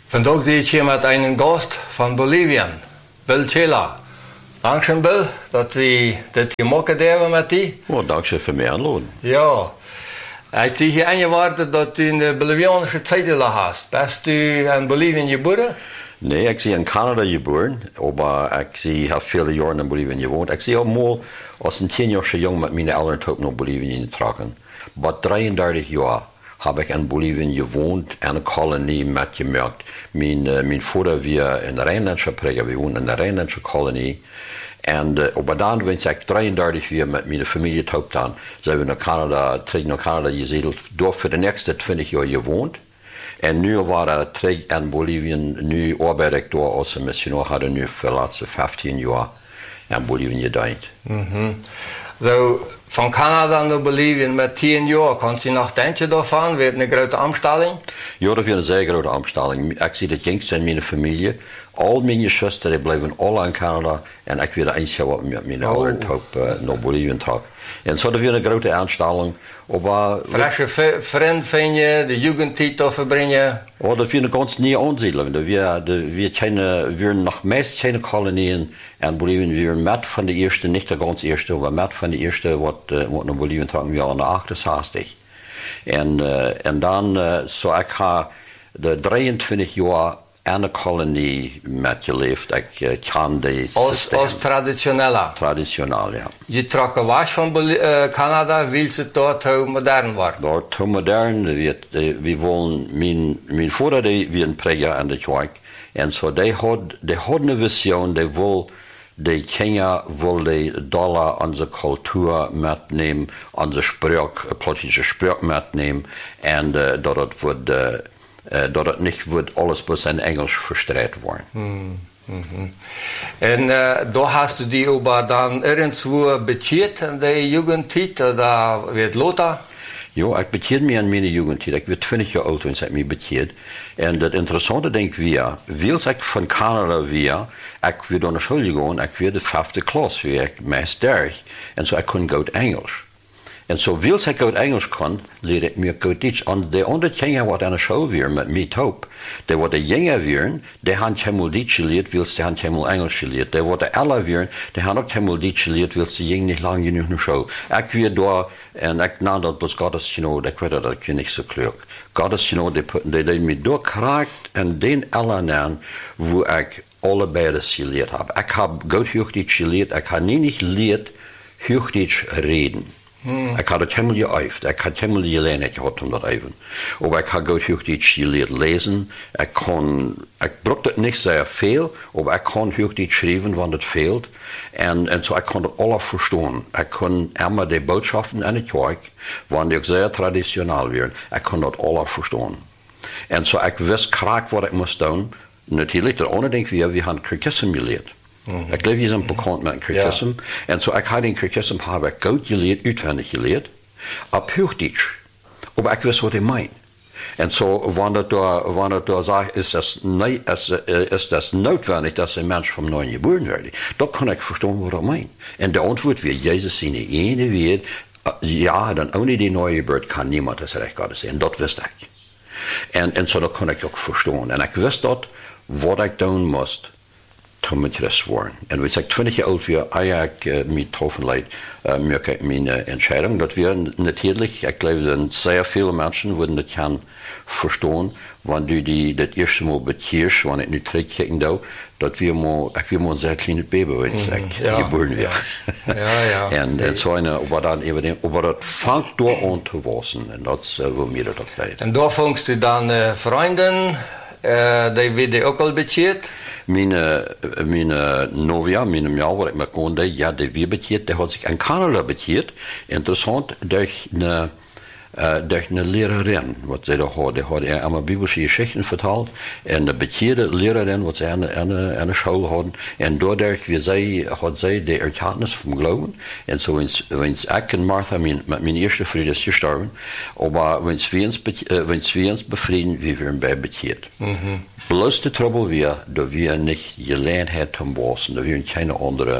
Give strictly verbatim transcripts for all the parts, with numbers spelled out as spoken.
Vandaag zit ik hier met een gast van Bolivien, Bill Chela. Dankzij Bill dat we dit gemaakt hebben met die. Oh, dankzij voor mij aanloon. Ja. Ik zie hier aangewaard dat u in de Bolivianische tijden hast. Bist u in Bolivien geboren? Nee, ik zie in Canada geboren, maar ik zie heb vele jaren in Bolivien gewoond. Ik zie al mal als een tienjarige jong met mijn ouders ook naar Bolivien getrokken. Maar drieëndertig jaar heb ik in Bolivien gewoond en een kolonie metgemerkt. Mijn, uh, mijn vader was in de Rijnlandse präger, we woonden in de Rijnlandse kolonie. En uh, op dan, toen ik drieëndertig jaar met mijn familie thuis dan, zijn we naar Canada, terug naar Canada gezedeld, door voor de nächste twintig jaar gewoond. En nu waren we terug in Bolivien, nu arbeid ik door als missionair, hadden nu voor de laatste vijftien jaar in Bolivien gedaan. Mm-hmm. So, van Canada naar Bolivien met tien jaar, kan je nog denken daarvan? Werd een grote omstelling? Ja, dat was een zeer grote omstelling. Ik zie de jongste in mijn familie. Al mijn zusters blijven alle in Canada en ik weer de enige wat met mijn oh. ouders uh, naar Bolivien trok. En zo dat weer een grote omstelling. Frasche vriend vind je, de jugendtijd te verbrengen? Oh, dat weer een ganz nieuwe aansiedling. We weer nog meest geen kolonieën en Bolivien weer met van de eerste, niet de ganz eerste, maar met van de eerste wat, uh, wat naar Bolivien trokken we in de achtenzestig. En, uh, en dan, uh, zo ik ga de drieëntwintig jaar en een kolonie met geleefd. Ik uh, kan die als, als traditionele? Traditioneel, ja. Je trok was van Bol- uh, Canada, wil ze daar te modern worden? Daar te modern. We, we willen, mijn, mijn vader die was een präger in de kerk. En zo, die had, die had een visie, die wil, die Kenia wil die dollar onze cultuur metnemen, onze spraak, politische spraak metnemen. En uh, dat het wordt... Uh, Uh, dat het niet wordt alles bloß in Engels verstrijd worden. Mm, mm-hmm. En uh, daar hast du die aber dan irgendwo bekeerd in de jugendtijd, da werd Lothar? Ja, ik bekeerd me in mijn jugendtijd. Ik werd twintig jaar oud toen ik me bekeerd. En het interessante denk ik weer, wils ik van Canada weer, ik weer naar school gegaan, ik weer de vijfde klas, weer ik meest derg. En zo ik kon goed Engels. En zo wil ik goed Engels kon, leerde ik meer goed Duits. En de andere kinderen wat aan de school weer met mij top, die wat de jongen weer, die hebben helemaal Duits geleerd, wil ze hebben helemaal Engels geleerd. Die wat de alle weer, die hebben ook helemaal Duits geleerd, wil ze jong niet lang genoeg naar school. Ik weer door, en ik nam dat was Gottes, you know, ik weet dat ik niet zo kleuk. Gottes, you know, die, die, die me doorkraakt en den alle aan, wo ik allebei dat geleerd heb. Ik heb goed Hochdeutsch geleerd, ik heb niet geleerd Hochdeutsch reden. Hmm. Ik had het helemaal geëifd. Ik had helemaal geleerd gehad om dat even. Maar ik had goed Hochdeutsch geleerd lezen. Ik kon, ik brukte het niet zeer veel, maar ik kon Hochdeutsch schrijven, want het veelt. En, en zo, ik kon het alle verstaan. Ik kon immer de boodschappen in de kerk, want die ook zeer traditioneel waren. Ik kon dat alle verstaan. En zo, ik wist graag wat ik moest doen. Natuurlijk, de andere ding weer, we hadden Kirkisme geleerd. Mm-hmm. Ik leef hier een bekend met Kirkisme. Ja. En zo, ik had in Kirkisme heb ik goed geleerd, uitwendig geleerd, op Hochdeutsch. Maar ik wist wat hij meint. En zo, wanneer het daar zegt, is dat, is, is dat noodwendig dat een mens van nooit geboren werd, dan kan ik verstaan wat hij meint. En de antwoord weer, Jezus zijn de ene weer, ja, dan only die nieuwe geboorte kan niemand het recht Gods zijn. Dat wist ik. En, en zo, dat kon ik ook verstaan. En ik wist dat, wat ik doen moest, toen met rest worden. En als ik twintig jaar oud was, eigenlijk uh, me getroffen leid, uh, mijn uh, entscheiding. Dat we natuurlijk, ik geloof dat zeer veel mensen worden dat gaan verstaan, wanneer die dat eerste mal bekeerd, wanneer ik nu terugkijken doe, dat we maar, ik weer maar een zeer kleine baby was, mm, ik ja, geboren ja. werd. Ja, ja. En, en zo, maar dan even, maar dat vangt door aan te wassen, en dat is uh, wat meer dat leidt. En daar vangst u dan uh, vrienden, uh, die werden ook al bekeerd? Mijn, mijn novia, mijn mejuffrouw, waar ik me kon deed, ja, die weer bekeerd, die had zich in Canada bekeerd. Interessant, door een, uh, door een lerarin, wat zij daar had. Die had er allemaal biblische geschichten verteld. En de bekeerde lerarin, wat zij aan de, aan de, aan de school hadden. En doordat zij, had zij de erkennis van geloven. En zo, wens ik en Martha, mijn, met mijn eerste vriend is gestorven. Maar wens we ons, uh, wens we ons bevrienden, wie we bij bekeerd. Mm-hmm. Bloß de trouble weer, dat we niet geleerd hebben te wassen, dat we geen andere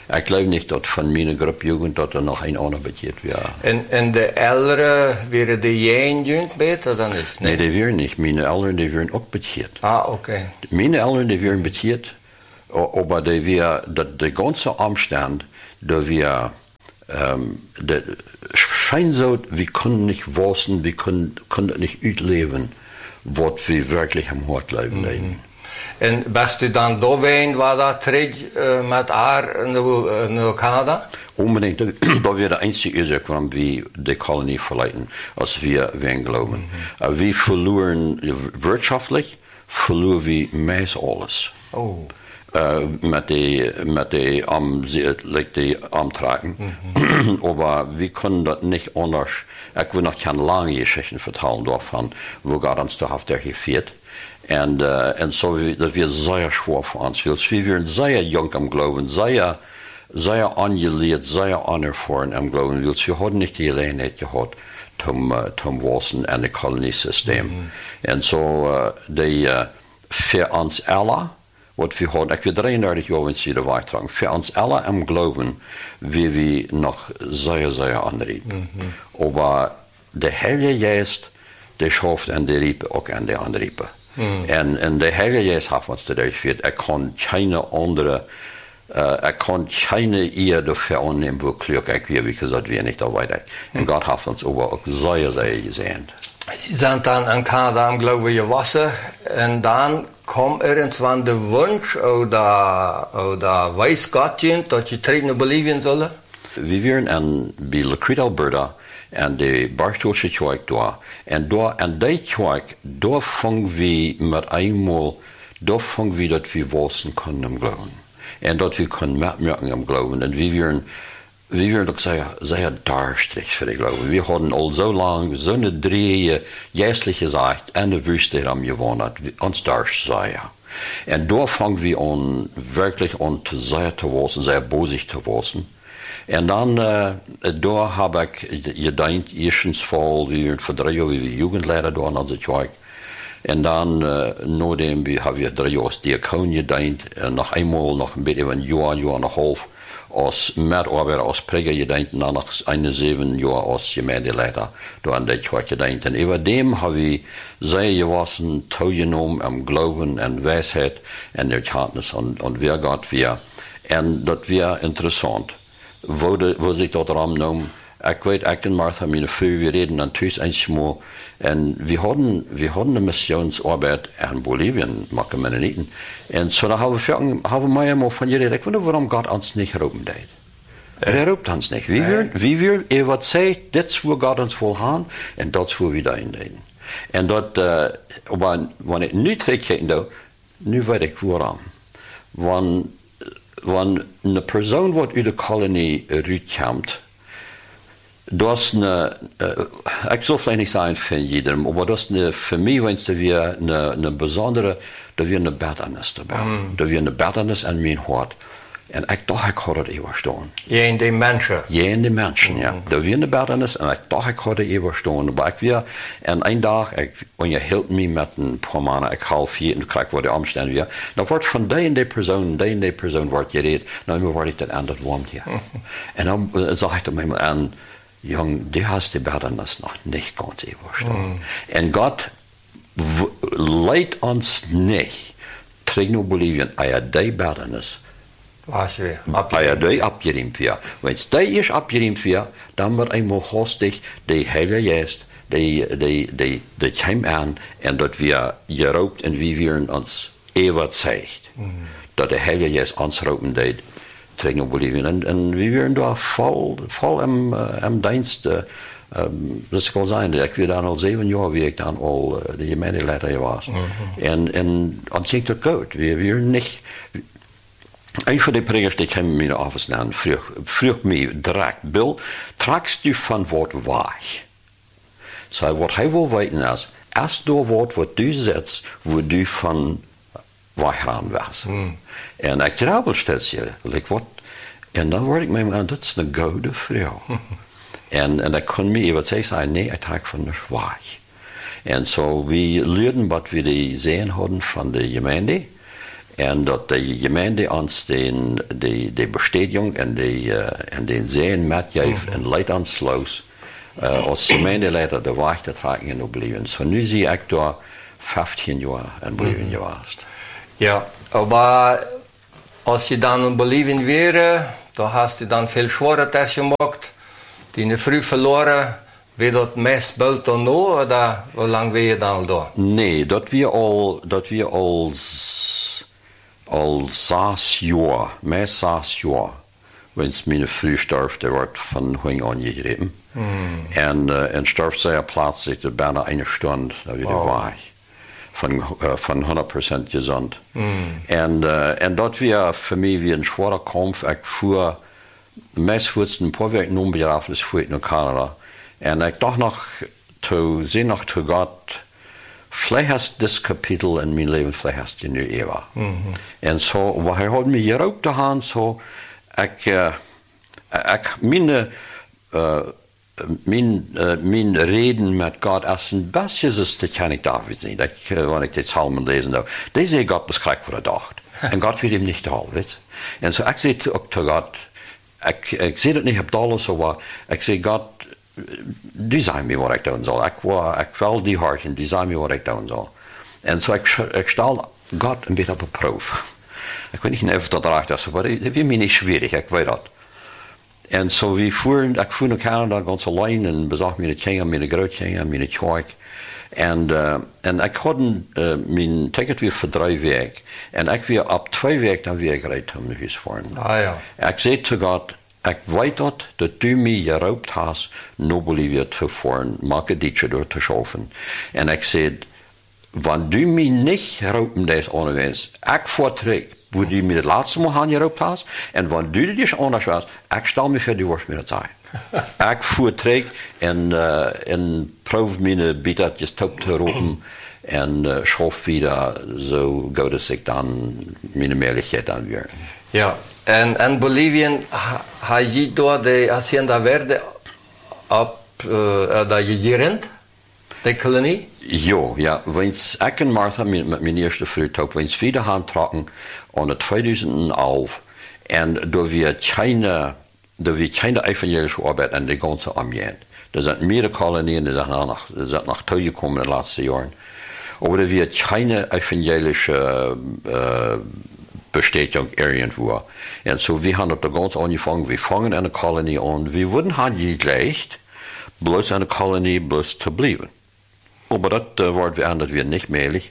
Ich glaube nicht, dass von meiner Gruppe Jugend dort noch ein anderer bekiert wäre. En, en de Ältere, wäre die jeden Jugend beter oder nicht? Nee, die wären nicht. Meine Eltern, die wären auch bekiert. Ah, okay. Meine Eltern, die wären bekiert, aber die wir, der ganze Umstand, da wir, ähm, der scheint so, wir können nicht wissen, wir können, können nicht ausleben, was wir wirklich am Hort leben. Mhm. En bist du dann da gewesen, war da terug uh, met haar naar, naar Canada? Unbedingt, da wäre der einzige Ursache, warum wir die Kolonie verlassen, als wir wen glauben. Mhm. Wir verloren wirtschaftlich, verloren wir meist alles. Oh. Uh, met die, met die, um, like die Amtragen. Mhm. Aber wir können das nicht anders. Ich will noch keine lange Geschichten vertellen davon, wo Gott uns da hat geführt. Und, uh, und so, das wird sehr schwer für uns. Wir werden sehr jung am Glauben, sehr, sehr angelehrt, sehr anerfahren am Glauben. Wir haben nicht die Gelegenheit gehabt, zum, uh, zum Wissen in das Koloniesystem. Mhm. Und so, uh, die, uh, für uns alle, was wir haben, ich will dreiunddreißig Jahre wieder weitertragen, für uns alle am Glauben, wie wir noch sehr, sehr anreden. Mhm. Aber der Heilige Geist, der schafft an der Riepe, auch an der anderen Riepe. Mhm. Und, und der Heilige Geist hat uns dadurch geführt, er kann keine andere, uh, er kann keine Ehe dafür annehmen, wo glücklich wir, wie gesagt, wir nicht dabei sind. Mhm. Und Gott hat uns aber auch sehr, sehr gesehen. Sie sind dann in Kanada am Glauben gewachsen und dann kam irgendwann der Wunsch oder, oder weiß Gott, dass Sie zurück nach Bolivien sollen? Wir waren in bei Lacrete, Alberta, und die Bartholsche Kirche da. Und da, in der Kirche, da fangen wir mit einmal, da fangen wir, dass wir wissen können im Glauben. Und dass wir können mitmerken im Glauben. Und wir waren, wir waren doch sehr, sehr durstig für den Glauben. Wir hatten all so lange, so eine drei jährliche Zeit in der Wüste haben gewohnt, uns durst sehr. Und da fangen wir an, wirklich an, sehr zu wissen, sehr bosig zu wissen. Und dann, äh, da habe ich gedacht, erstens Fall, wir für drei Jahre wie Jugendleiter da an der Kirche. Und dann, äh, nachdem wir, haben wir drei Jahre als Diakon gedacht, äh, noch einmal, noch ein bisschen ein Jahr, ein Jahr und ein halb, als Mitarbeiter, als Präger gedacht, und dann noch eine sieben Jahre als Gemeindeleiter da an der Kirche gedacht. Und über dem habe ich sehr gewassen, teilgenommen am Glauben und Weisheit und Erkenntnis und, und wer Gott wir. Und das wäre interessant. Wo, de, wo sich dort Raum nahm, ich weiß, ich und Martha, meine Frau, wir reden dann tüß einmal, und wir hatten, wir hatten eine Missionsarbeit in Bolivien, machen wir nicht. Und so da haben wir, haben wir mal von ihr gedacht, warum Gott uns nicht rufen lässt. Er ruft uns nicht. Wie wir, wie wir, er wird sagen, das wo Gott uns wohl haben, und das wo wir da hinlegen. Und dort, äh, aber wenn ich nicht zurückkehre, nu weiß ich warum. Wenn, wenn eine Person, die aus der Kolonie rauskommt, das eine, äh, ich soll vielleicht nicht sagen für jedem, aber das eine, für mich, wenn es wir eine, eine besondere, da wir eine Bitternis dabei, mm. da wir eine Bitternis an mein Hort. Und ich dachte, ich hatte das überstehen. Je in den Menschen? Je in den Menschen, mm. ja. Da wir eine Bitternis, und ich dachte, ich hatte das überstehen. Aber ich war, und einen Tag, ich, und ihr hielt mich mit ein paar Mann, ich half hier, und ich wo die Umstände wir, da wird von der in der Person, der in der Person wird geredet, dann wurde ich das anders warm hier. Und dann, dann sage ich mir mal an, Jung, du hast die Bitternis noch nicht ganz überstanden. Mm. Und Gott leitet uns nicht, trägt nur Bolivien, er die Bitternis, er die abgerimmt wird. Wenn es die ist abgerimmt wird, dann wird einmal hastig die Heilige Geist, die, die, die, die kommt an, und dort wir geraubt und wie wir uns überzeugt, mm. dass der Heilige Geist uns rauben tät. Tegen Bolivien. En, en we waren daar vol, vol am, uh, am Dienst. Uh, um, dat is wel zijn. Ik was dan al zeven jaar, wie ik dan al uh, de gemeenteleider was. Mm-hmm. En, en ons ging het goed. We waren niet. Een van de pregers die kwam in mijn office aan, vroeg, vroeg mij direct, Bill, tragst du van wat weg? So, wat hij wil weten is, als door wat wat du zet, wo du van weggaan was. Mm. En ik trouwel stelt je, like wat? En dan word ik mij aan, dat is een goede vrouw. en, en ik kon me even zeggen, nee, ik trek van de weg. En zo, we leerden wat we die zien hadden van de gemeente. En dat de gemeente ons de, de, de bestätigung en de, uh, en de zin metgeeft mm-hmm. en leidt ons los. Uh, als gemeenteleider de wacht te trekken en blijven. So nu zie ik daar vijftien jaar en blijven mm-hmm. geweest. Ja, aber als je dan in Bolivien wäre, da hast du dann viel schwerer gemacht, die früh verloren. Wie dat meest bald dan nog, oder hoe lang ben je dan al daar? Nee, dat we al, dat we al, al zes jaar, meest zes jaar, wens mijn vrouw sterft, der wordt van Hung aangegrepen. Mm. En, uh, en sterft zij plötzlich bijna een stunde, dat we wow. weg. Van, uh, van honderd procent gezond. Mm. En, uh, en dat was voor mij wie een zware kampf. Ik voer, meest voetst een paar weken nog begrafenis voert naar Canada. En ik dacht nog, te zien nog te God, vielleicht hast dit kapitel in mijn leven, vielleicht hast je nu eeuwig. Mm-hmm. En zo, wat hij had me hier ook te gaan, zo, ik, uh, ik, mijn, uh, mijn, uh, mijn reden met God als een beetje is, dat kan ik daar niet. Ik, uh, wanneer ik dit psalmen lezen doe, die zei God beschrijft voor de dag. En God wil hem niet al, weet. En zo, ik zei ook te God, ik, ik zie het niet op alles, zo, ik zei God, design me wat ik doen zal. Ik, ik wil die harten, design me wat ik doen zal. En zo, ik, ik stel God een beetje op een proef. Ik weet niet of dat erachter is, maar dat is niet schwierig, ik weet dat. En zo, we voeren, ik voer naar Canada, ganz alleen, en bezocht mijn kinderen, mijn grootkinderen, mijn kerk. En, uh, en ik had een, uh, mijn ticket weer voor drie weken. En ik weer op twee weken dan weer gereed om naar huis voeren. Ah ja. Ik zei te God, ik weet dat, dat u mij geroopt hast, naar Bolivia te voeren, Macadiche door te schaffen. En ik zei, wanneer u mij niet geroopt deze onderwijs, ik voortrek, wo du mir das letzte Mal angeraubt hast, und wenn du dich anders warst, ich stelle mich für die Wurst mir das ein. Ich vortrag und, uh, und probe meine Bitte, das Taub zu ropen, und uh, schaffe wieder, so gut dass ich dann meine Möglichkeit dann wieder. Ja, und in Bolivien, hat je dort die Hacienda Verde ab, uh, da gegerennt? Die Kolonie? Ja, ja. Wens ik en Martha met mijn eerste vrouw, wens wieder aantraken aan tweeduizend elf en door we keine, door we keine evangelische Arbeit in de ganze Ambiente. Er sind mehrere Kolonien, die sind noch, sind noch toegekommen in den letzten Jahren. Aber da wir keine evangelische äh, Bestätigung irgendwo. Und so, wir haben da ganz angefangen, wir fangen eine Kolonie an, wir wurden halt gleich, bloß eine Kolonie, bloß zu bleiben. Aber das uh, wordt veranderd weer niet möglich.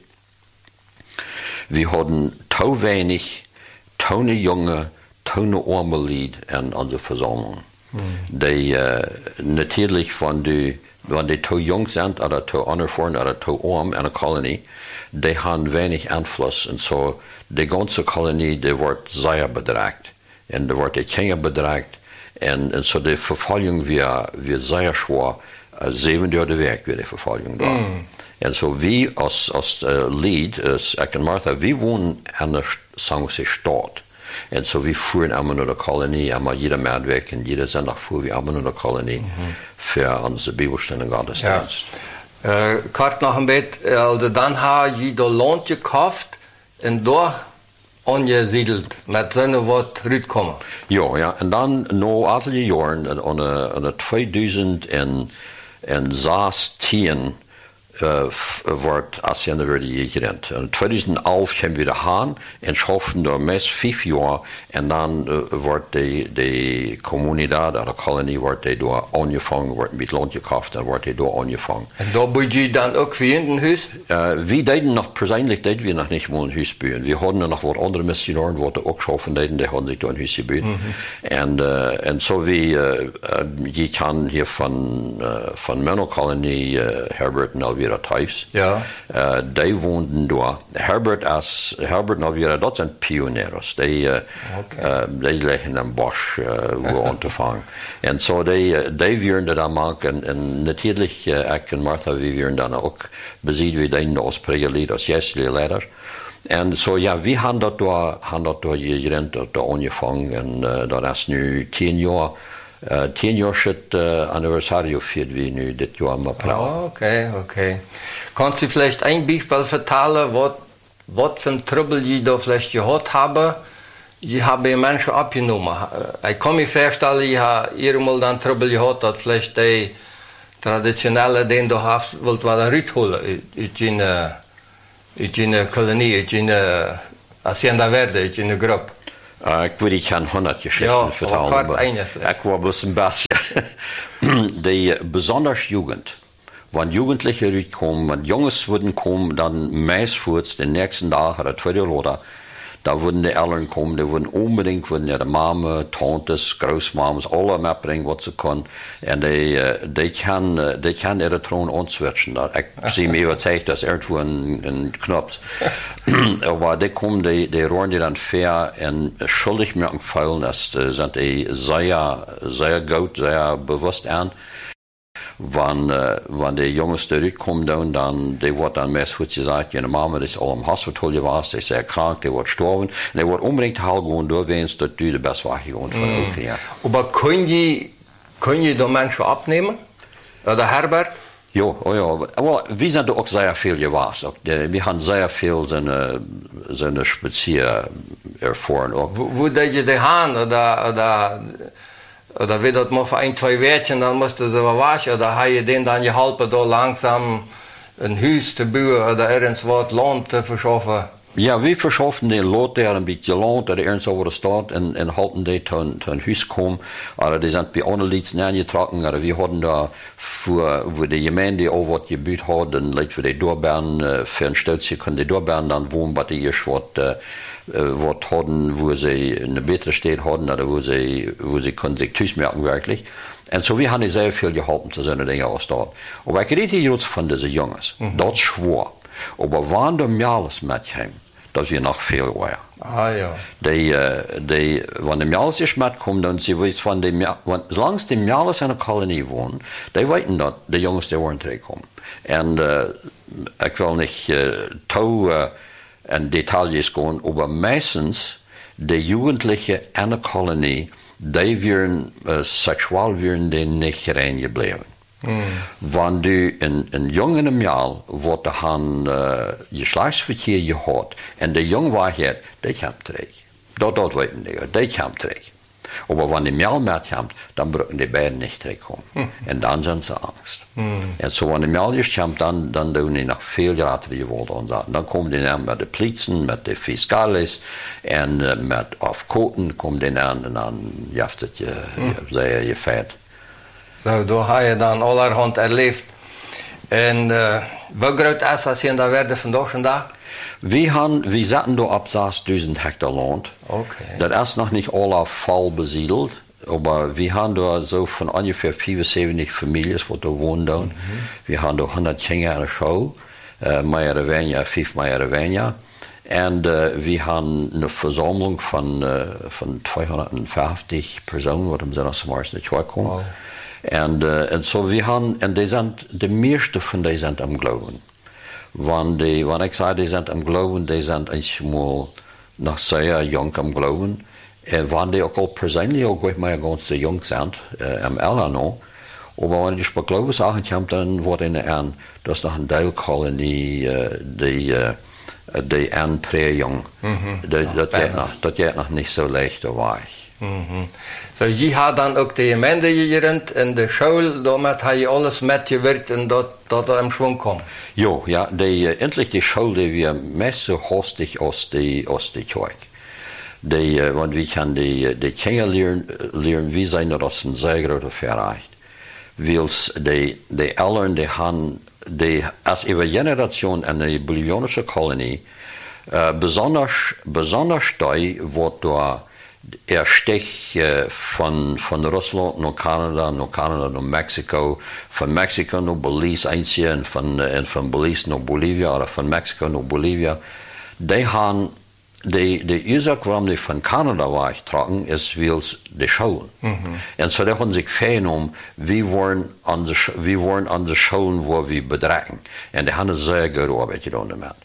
Wir hatten zu wenig, zu junge, zu arme Leute in unserer Versammlung. Mm. Die uh, natürlich, wenn die, wenn die zu jung sind oder zu unerfahren oder zu arm in einer Kolonie, die haben wenig Einfluss. Und so, die ganze Kolonie, die wird sehr bedreigt. Und da wird die Kinder bedreigt. Und, und so, die Verfolgung wird, wird sehr schwer. Zeven jaar de week weer de vervolging daar. Mm. En zo, wie als, als uh, lead, als ik en Martha, we wonen in de Sangse stad. En zo, we voeren allemaal naar de kolonie, allemaal jeder maandweek en jeder zondag voeren we allemaal naar de kolonie mm-hmm. voor onze Bibelstudie en Gottesdienst. Ja. Uh, kort nog een beetje, also dan heb je de land gekauft en daar angesiedelt, met zo'n wat uitkomen. Ja, ja, en dan na aantal jaren, aan tweeduizend en En zestien uh, wordt Hacienda Verde gerennt. In tweeduizend elf komen we eraan en schaffen daar meest vijf jaar. En dan uh, wordt de, de communiteit, de kolonie, wordt die door aangevangen, wordt met land gekauft en wordt die door aangevangen. En daar moet je dan ook weer in een huis? Uh, we deden nog, persoonlijk deden we nog niet een huis bouwen. We hadden nog wat andere missionaren, wat ook schaffen deden, die hadden zich door een huis gebouwd. Mm-hmm. En, uh, en zo we, uh, uh, je kan hier van, uh, van mijn kolonie, uh, Herbert en Elvira Thijs, ja. uh, die woonden daar. Herbert, als, Herbert en Elvira, dat zijn pioneers. Die, uh, okay. uh, die liggen in een bos, uh, wo aan te vangen. En zo, die, uh, die waren dat maken. En, en natuurlijk, uh, ik en Martha, we waren dan ook bezig, we deden als pregelied, als geestelijke leider. En zo, ja, we hebben dat door, hebben dat door gerend, dat door aangevangen. En uh, dat is nu tien jaar. Uh, tien jaar is het uh, anniversario viert we nu dit jaar in april. Oh, okay, okay. Kannst du vielleicht ein Beispiel vertellen, was was für ein Trouble die da vielleicht gehabt haben, die haben Menschen abgenommen. Ich kann mir vorstellen, ich habe irgendwann dann Trouble gehabt, dass vielleicht die traditionelle, den du hast, wollt was rausholen in eine Kolonie, in eine Hacienda Verde, in eine Gruppe. Uh, ik wil niet aan honderd Geschichten ja, vertellen, aber ik wil bloß ein bisschen. Die besonders Jugend, wenn Jugendliche kommen, wenn Jungs würden kommen, dann meistens den nächsten Tag oder zwei oder da würden die Eltern kommen, die würden unbedingt würden ihre Mama, Tantes, Großmamas, alle mitbringen, was sie können. Und die, die kann, die kann ihre Thron answitchen. Ich sehe mir überzeugt, dass irgendwo ein, ein Knopf. Aber die kommen, die, die rohren die dann fair und schuldig mir gefallen, das sind die sehr, sehr gut, sehr bewusst an. Wenn, äh, wenn die Jungs zurückkommen, dann, dann die wird dann meist gut gesagt, ihre Mama ist auch im Hospital gewesen, die ist sehr krank, die wird sterben. Und die wird unbedingt heilgehen, durch wenn es dort die beste Wahrheit von mm. okay, ja. Aber können die, können die da Menschen abnehmen? Oder Herbert? Ja, oh ja. Aber wir sind auch sehr viel gewesen. Wir haben sehr viel seine, seine Spazier erfahren. Wo, wo die die haben, oder, oder Oder wie das mal für ein, zwei Wärtchen, dann musste sie waschen, oder habe ich den dann geholfen, da langsam ein Haus zu bauen oder irgendwas Land zu verschaffen? Ja, wir verschaffen den Lot der ein bisschen Land oder irgendwas over der Stadt und, und halten die zu ein Haus kommen. Oder die sind bei anderen Leuten angetragen, oder wir hatten da, für, wo die Gemeinde auch was gebaut hat, und Leute für die Dorfbahn, für ein Stötzchen können die Dorfbahn dann wohnen, was die erst was, was hatten, wo sie eine bessere Stadt hatten, oder wo sie, wo sie können sich Tüß merken wirklich. Und so, wir haben sehr viel geholfen zu seinen Dingen aus dort. Aber ich rede jetzt von diesen Jungs. Mhm. Das ist schwer. Aber wann der Mialis mitkommt, dass wir noch viel waren. Ah, ja. Die, die, wenn der Mialis ist mitkommt, dann sie weiß, von dem, wenn, solange die Mialis in der Kolonie wohnen, die wissen, dass die Jungs, die wollen zurückkommen. Und äh, ich will nicht äh, zu äh, in Details gehen, aber meistens die Jugendlichen in der Kolonie, die wären, äh, sexuell wären die nicht reingeblieben. Mm. Wenn du in, in jungen Jahr, wo du han äh, Geschlechtsverkehr gehabt, und der Jung war hier, der kommt zurück. Dort, dort weiten die, der kommt zurück. Aber wenn die Jahr mehr kommt, dann brauchen die beiden nicht zurückkommen. Mm. Und dann sind sie Angst. Mm. Und so, wenn die Jahr nicht kommt, dann, dann tun die noch viel Grad die Worte und sagen. Dann kommen die dann mit den Plitzen, mit den Fiskalis, und äh, mit Aufkoten kommen die dann, und dann jaftet je, mm. sehr gefällt. So, da habe ich dann allerhand erlebt. Und äh, wie groß ist das hier in der Werde von Deutschland? Wir, haben, wir saßen da ab sechstausend Hektar Land. Okay. Das ist noch nicht alle voll besiedelt, aber wir haben da so von ungefähr fünfundsiebzig Familien, die da wohnen. Mhm. Wir haben da hundert Kinder in der Show, äh, mehr oder weniger, fünf mehr oder weniger. Und äh, wir haben eine Versammlung von, äh, von zweihundertfünfzig Personen, die im Sinne des Mars nicht kommen. Wow. Und, äh, und so wir haben, und die sind, die meisten von denen sind am Glauben. Wenn, die, wenn ich sage, die sind am Glauben, die sind einmal noch sehr jung am Glauben. Und wenn die auch persönlich auch mal ganz jung sind, äh, am Ella noch. Aber wenn ich bei Glauben sagen kann, dann wird ihnen an, dass noch ein Teil Kolonie, äh, die, äh, die an prä-jung. Mhm. Das, das, geht noch, das geht noch nicht so leicht, da war ich. Mhm. So, je hat dann auch die Gemeinde gelernt in der Schule, damit habe ich alles mitgewirkt und dort, dort im Schwung kommt. Jo, ja, die, endlich die Schule, die wir meist so hostig aus der aus der Kirche. Die, und wir können die, die Kinder lernen, lernen, wie sein, das ist ein sehr großer Verreich. Weil die, die Eltern, die haben, die, als über Generation in der bolivianischen Kolonie, äh, besonders, besonders die, wo da er stich äh, von, von Russland nach Kanada, nach Kanada nach Mexiko, von Mexiko nach Belize einziehen, von, äh, von Belize nach Bolivia oder von Mexiko nach Bolivia. Die haben, die, die Ursache, warum die von Kanada wegtragen, ist, weil es die Schulen. Mhm. Und so, die haben sich vernommen, wir wollen an die, wir wollen an die Schulen, wo wir bedrecken. Und die haben eine sehr gute Arbeit getan damit.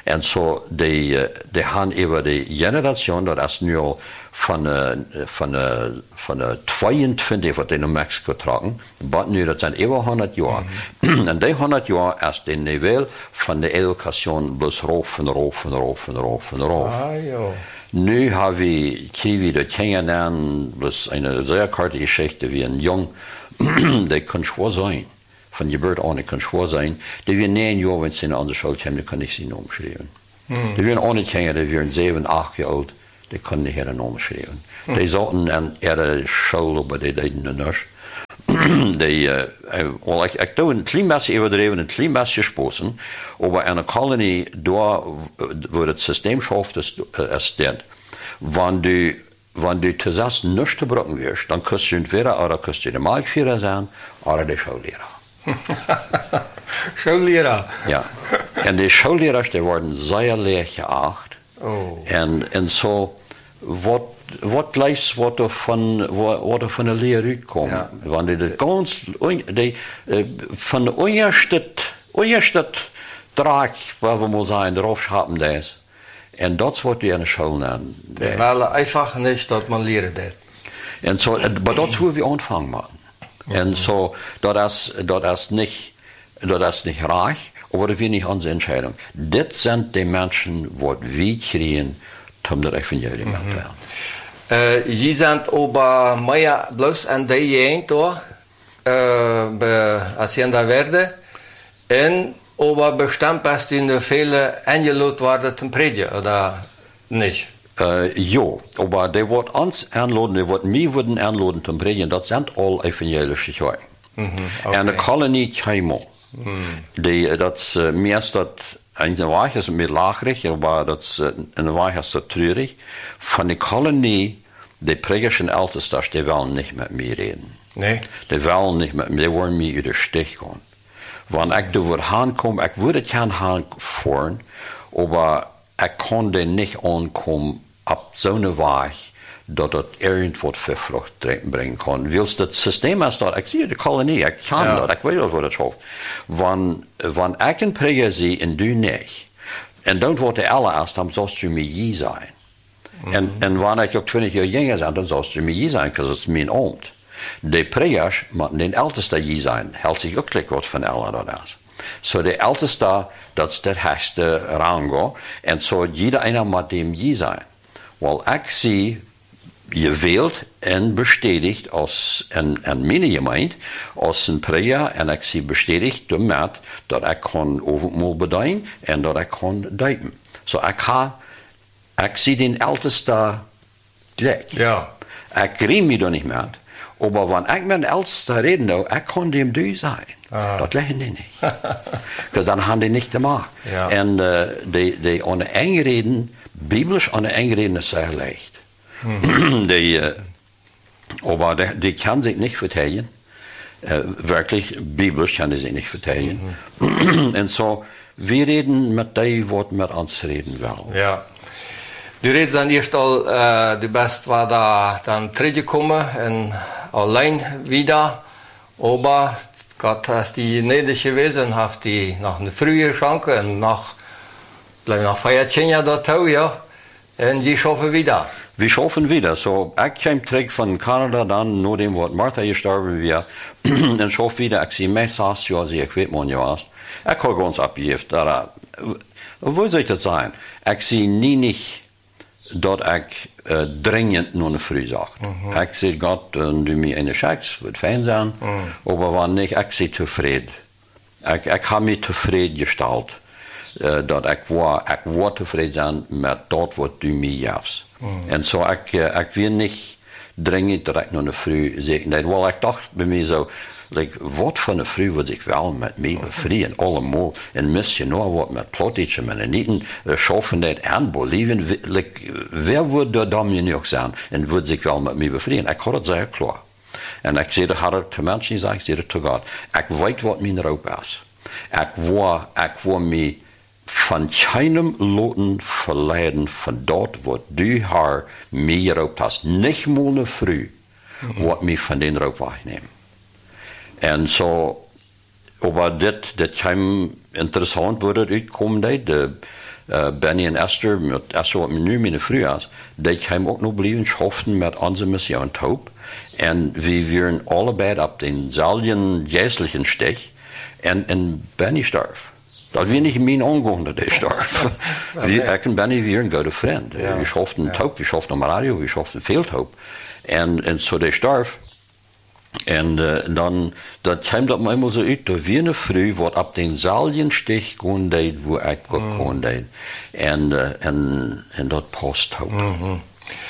En zo, die, die gaan over de generatie, dat is nu al van, uh, van, uh, van uh, tweeëntwintig wat die naar Mexico tragen, maar nu dat zijn over honderd jaar. Mm-hmm. En die honderd jaar is de niveau van de education bloß rauf en rauf en rauf en rauf en rauf. Ah, ja. Nu hebben we, krijgen we dat kennenlernen, bloß eine sehr korte Geschichte, wie ein Jung, der kann schwer sein. Von Geburt an kann schwer sein. Die wir neun Jahre, wenn sie in andere Schule kommen, die können nicht sie Namen schreiben. Mm. Die werden auch nicht kennen, die werden sieben, acht Jahre alt, die können nicht ihre Namen schreiben. Mm. Die sollten an ihre Schule, aber die deuten nicht. Die, uh, well, ik, ik doe een klein beetje overdreven, een klein beetje gesproken, aber in einer Kolonie, da, wo das System schafft, ist, ist das, wenn du, wenn du zusammen nicht gebrochen wirst, dann kannst du entweder, oder kannst du der Malführer sein, oder der Schullehrer. Schullehrer? Ja. Und die Schullehrer, die werden sehr leer geachtet. Oh. Und, und so, was Wat blijft wat er van, wat er van de leer uitkomt. Ja. Want die, ganz, die, van de eerste, eerste draak, waar we maar zijn, erop schappen dat. En dat is wat we in de school nemen. We willen einfach niet dat man leren dat. En zo, maar dat is waar we aanvangen maken. En zo, dat is, dat is niet, dat is niet raar, maar dat is niet onze entscheiding. Dit zijn de mensen wat we krijgen, om dat evangelium te doen. Uh, je zijn aber meer bloos aan de jeen toch, als je daar werden, en aber bestimmt best in de vele aangeloot worden te predigen, oder niet? Uh, ja, aber die wordt ons aanloden, die wordt mij worden aanloden te predigen, dat zijn al evangelische gehoor. Mm-hmm, okay. En de kolonie Keimo, mm. die, dat is uh, meest dat. In de Waag is het meer lagerig, maar dat is, in de Waag is het treurig. Van de kolonie, de pregers en eltesters, die willen niet met mij reden. Nee. Die willen niet met mij, die willen mij uit de stich gaan. Wanneer ik er aankom, ik wil het gaan aanvoeren, maar ik kan er niet aankomen op zo'n Waag, dat het irgendwas voor vrucht brengen kan. Wilst het systeem is dat, ik zie de kolonie, ik kan ja. dat, ik weet wel wat het schoof. Wanneer ik een preger zie en du niet, en dan wordt de allereerst, dan zoals je me je zijn. Mm-hmm. En, en wanneer ik ook twintig jaar jonger ben, dan zoals je me je zijn, want het is mijn oud. De pregers moeten de oudste je zijn, houdt zich ook gelijk wat van alle dat is. So de oudste, dat is de hoogste rang, en zo so jeder einer moet dem je zijn. Wel, ik zie gewählt en bestätigt als en, en meine gemeente als een preger en ik zie bestätigt damit dat ik kan overal beduiden en dat ik kan duiken. So ik ga, ik zie den älteste gelijk. Ja. Ik riem me er niet met, maar wanneer ik met de älteste reden nou, ik kan dem du zijn. Ah. Dat leggen die niet. Dus dan gaan die niet te maken. Ja. En uh, die, die aan de eng reden, biblisch aan de eng reden is sehr leicht. Hmm. Die, uh, aber die, die kann sich nicht verteidigen. Uh, wirklich, biblisch kann die sich nicht verteidigen. Mm-hmm. Und so, wir reden mit dem, was mit uns reden will. Ja. Du redest dann erst al, uh, du bist war da dann teruggekommen und allein wieder, aber Gott hat die gnädig gewesen, hat die nach einer frühen Schanke und nach, nach vierzehn Jahren dort, ja, und die schaffen wieder. Wir schaffen wieder. So, ich kam zurück von Kanada dann, nachdem wo Martha gestorben war, und schaff wieder, ich sehe mehr sechs Jahre, ich weiß man ja was. Ich habe ganz abgegeben. Wo soll das sein? Ich sehe nie nicht, dass ich äh, dringend nur eine Früh sage. Mhm. Ich sehe Gott, wenn du mir eine schickst, wird fein sein, mhm. aber wenn nicht, ich sehe zufrieden. Ich, ich habe mich zufrieden gestellt, äh, dass ich war, ich war zufrieden sein mit dort, was du mir gibst. Mm. En zo, ik, ik wil niet dringend dat ik nog een vrouw zeg. Nee, wel, ik dacht bij mij zo, like, wat voor een vrouw wil ik wel met mij bevrijen, allemaal. En misschien nog wat met plotjes, met niet schaffen dat aan Bolivien. Like, wer würde da mir nicht sein en würde sich wel met mij bevrijen? Ik had het zeer klaar. En ik zei, ik had het te mensen gezegd, ik zei het te God. Ik weet wat mijn roep is. Ik wil, ik wil mij van keinem Loten verleiden van dort, wat du haar mij roep hast. Nicht mal eine Früh, mm-hmm. wat mij van den roep wegnehmen. En zo, aber dit, dit kwam interessant, wo dat uitkomt, de, uh, Benny und Esther, met Esther wat nu mijn vrouw is, die hem ook nog blijven schoften met onze mission taub. En we waren allebei op denzelfde geestlichen Stich. En, en Benny starf. Dat was niet mijn ongang dat hij starf. Ik en Benny waren een goede vriend. Ja. We schoften ja. taub, we schoften op radio, we schoften veel taub. En, en zo hij starf. En uh, dan dat kwam dat manchmal zo uit, dat we een vrouw wat op denzelfde Stich gaan deed, wo ik ook mm. gaan deed. En, uh, en, en dat past ook. Mm-hmm.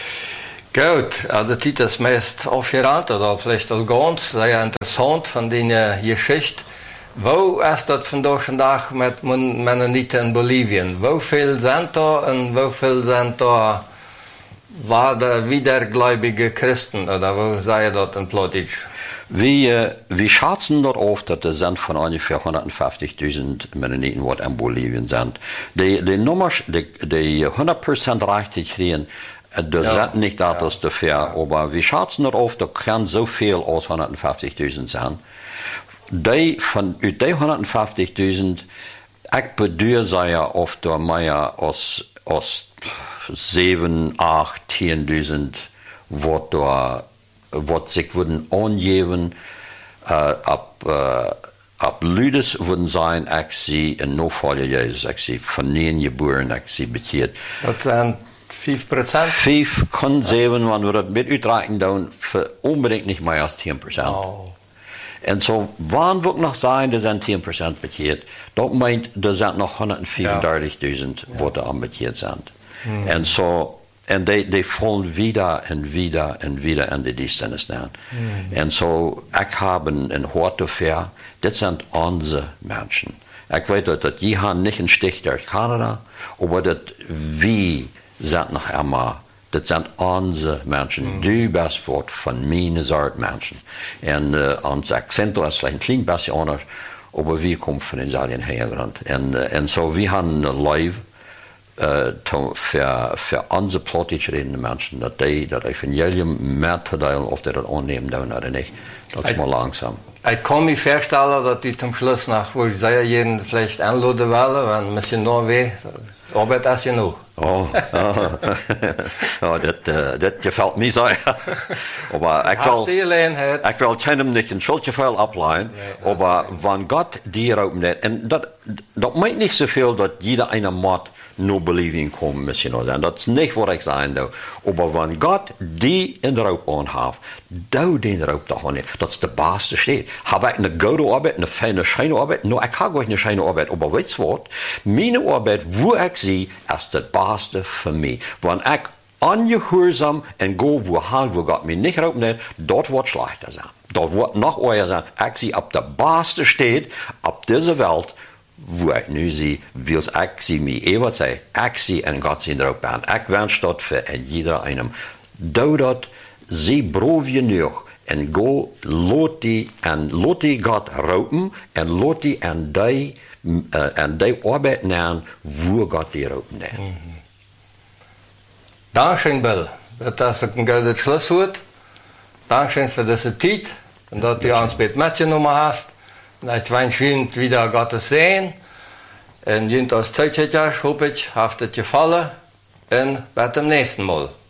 Gut, also das ist das meist aufgerannt, oder vielleicht auch ganz, sehr interessant von der Geschichte. Wo ist das von Tag mit Mennoniten in Bolivien? Wie viel sind da und wie viel sind da war der wiedergläubige Christen, oder wo sei das in Plotitsch? Wir, wir schätzen dort oft, dass es sind von ungefähr hundertfünfzigtausend Mennoniten, die in Bolivien sind. Die, die Nummer, die, die hundert Prozent richtig kriegen, das ja, sind nicht das, ja. dafür, ja. aber wir schätzen dort oft, da kann so viel aus hundertfünfzigtausend sein. Die von die hundertfünfzigtausend, ich bedeuere sei ja oft mehr aus, aus sieben, acht, zehntausend, was da, was sich würden angeben, äh, ab, äh, ab Lüdes würden sein, ich sie in Notfall Jesus, ich sie von ihnen geboren, ich sie bekehrt. Das sind fünf Prozent? fünf, kann sieben, man würde mit Utreichen dann für unbedingt nicht mehr als zehn Prozent. Oh. Und so, wann wird noch sein, dass sind zehn Prozent bekehrt, das meint, da sind noch hundertvierunddreißigtausend, ja. die da bekehrt sind. Mhm. Und so, und die, die fallen wieder und wieder und wieder in die Dienstnis nehmen. Mhm. Und so, ich habe ein Wort dafür, das sind unsere Menschen. Ich weiß, dass die haben nicht einen Stich durch Kanada, aber dass wir sind noch immer, das sind unsere Menschen. Mhm. Du bist Wort von meinen Art Menschen. Und uh, unser Akzent ist vielleicht ein klein bisschen anders, aber wir kommen von den selben Hintergrund. Und, uh, und so, wir haben ein Live uh, für, für unsere plötzlich redende Menschen, dass die das Evangelium mehr teilen, ob die das annehmen oder nicht. Das ist mal langsam. Ich kann mir vorstellen, dass die zum Schluss nach, wo ich sehr jeden vielleicht einladen will, wenn man sich noch weh, Arbeit ist ja noch. Oh, oh. oh das, uh, das gefällt mir sehr. Aber ich will, ich will keinem nicht in solche Fälle ableihen, nee, aber wenn Gott dir auch nicht, und das, das meint nicht so viel, dass jeder eine Mord nur Bolivien kommen müssen. Das ist nicht, was ich sagen will. Aber wenn Gott die in der Raub anhat, du den Raub da nicht, das ist der beste steht. Habe ich eine gute Arbeit, eine feine, scheine Arbeit? No, ich habe eine scheine Arbeit. Aber weißt du was? Meine Arbeit, wo ich sie, ist das beste für mich. Wenn ich ungehorsam und go, wo halt, wo Gott mich nicht raubt, dort wird schlechter sein. Dort wird noch euer sein. Ich sie ab der beste steht, ab dieser Welt, wo ich nu zie, wil ik zie mij eeuwig zeggen, ik zie en God zien erop aan. Ik wens dat voor jeder einem. Doe dat, zie brood je nog en go, laat die en laat die God roepen en laat die en die uh, en die arbeid nemen, wo God die roepen neemt. Mm-hmm. Dankeschön, Bill. Dat is een goed Schlusswoord. Dankeschön für diese Zeit und dass du uns mitgenommen hast. Ich wünsche Ihnen wieder Gottes Segen. Und Ihnen als Teutschetjas, hoffe ich, hat es gefallen. Und bis zum nächsten Mal.